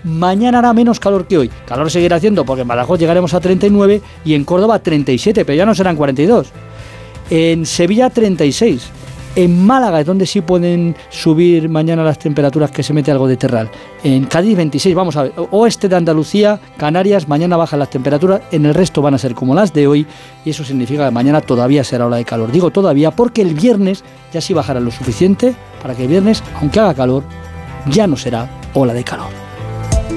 Mañana hará menos calor que hoy. Calor seguirá haciendo porque en Badajoz llegaremos a 39 y en Córdoba 37, pero ya no serán 42. En Sevilla 36. En Málaga es donde sí pueden subir mañana las temperaturas, que se mete algo de terral. En Cádiz 26, vamos a ver, oeste de Andalucía, Canarias, mañana bajan las temperaturas, en el resto van a ser como las de hoy, y eso significa que mañana todavía será ola de calor. Digo todavía porque el viernes ya sí bajará lo suficiente para que el viernes, aunque haga calor, ya no será ola de calor.